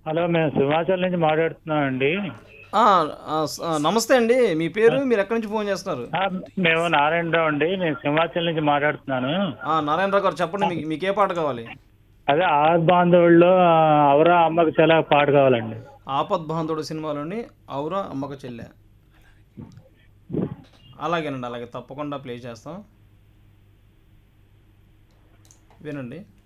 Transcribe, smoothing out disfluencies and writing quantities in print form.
Hello, మేము సింహాచలం నుంచి మాట్లాడుతున్నామండి. నమస్తే అండి. మీ ఆ, పేరు? మీరు ఎక్కడి నుంచి ఫోన్ చేస్తున్నారు? ఆ, మేము నారాయణరావు అండి. నేను సింహాచలం నుంచి మాట్లాడుతున్నాను. నారాయణరావు గారు చెప్పండి. ఆ, మీకే పాట కావాలి? అదే ఆర్ బాంధవుల్లో అవరా అమ్మకి చాలా పాట కావాలండి. ఆపద్ బాంధవుడు సినిమాలోని ఔరా అమ్మక చెల్లె. అలాగేనండి, అలాగే తప్పకుండా ప్లే చేస్తాం. వినండి.